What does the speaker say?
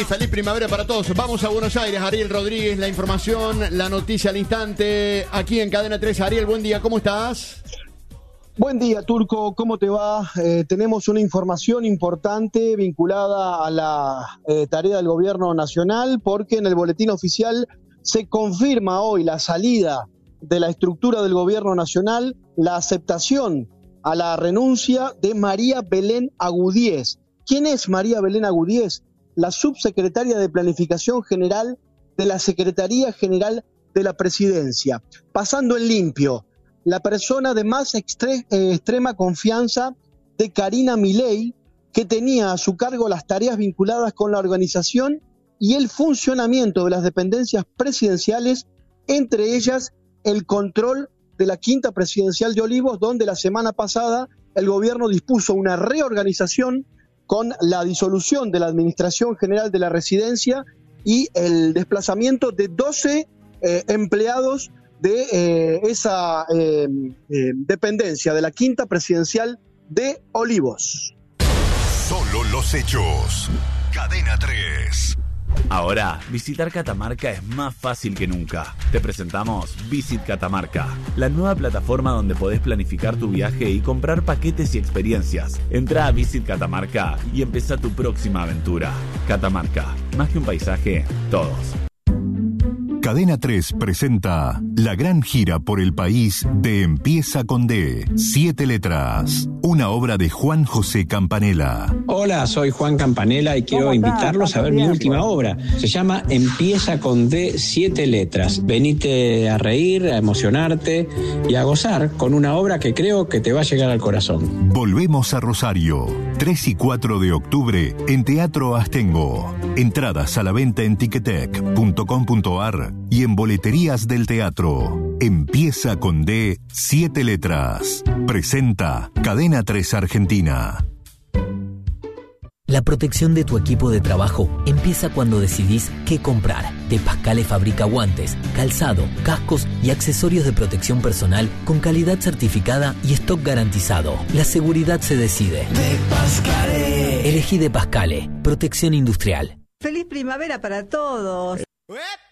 feliz primavera para todos. Vamos a Buenos Aires, Ariel Rodríguez, la información, la noticia al instante, aquí en Cadena 3. Ariel, buen día, ¿cómo estás? Buen día, Turco, ¿cómo te va? Tenemos una información importante vinculada a la tarea del gobierno nacional, porque en el boletín oficial se confirma hoy la salida de la estructura del gobierno nacional, la aceptación a la renuncia de María Belén Agudíez. ¿Quién es María Belén Agudíez? La subsecretaria de Planificación General de la Secretaría General de la Presidencia. Pasando en limpio, la persona de más extrema confianza de Karina Milei, que tenía a su cargo las tareas vinculadas con la organización y el funcionamiento de las dependencias presidenciales, entre ellas el control de la Quinta Presidencial de Olivos, donde la semana pasada el gobierno dispuso una reorganización con la disolución de la Administración General de la Residencia y el desplazamiento de 12 empleados de esa dependencia de la Quinta Presidencial de Olivos. Solo los hechos. Cadena 3. Ahora, visitar Catamarca es más fácil que nunca. Te presentamos Visit Catamarca, la nueva plataforma donde podés planificar tu viaje y comprar paquetes y experiencias. Entrá a Visit Catamarca y empezá tu próxima aventura. Catamarca, más que un paisaje, todos. Cadena 3 presenta la gran gira por el país de Empieza con D, 7 letras, una obra de Juan José Campanella. Hola, soy Juan Campanella y quiero invitarlos a ver mi última obra. Se llama Empieza con D, 7 letras. Venite a reír, a emocionarte y a gozar con una obra que creo que te va a llegar al corazón. Volvemos a Rosario, 3 y 4 de octubre en Teatro Astengo. Entradas a la venta en ticketek.com.ar y en boleterías del teatro. Empieza con D, 7 letras. Presenta Cadena 3 Argentina. La protección de tu equipo de trabajo empieza cuando decidís qué comprar. De Pascale fabrica guantes, calzado, cascos y accesorios de protección personal con calidad certificada y stock garantizado. La seguridad se decide. De Pascale. Elegí De Pascale. Protección industrial. ¡Feliz primavera para todos!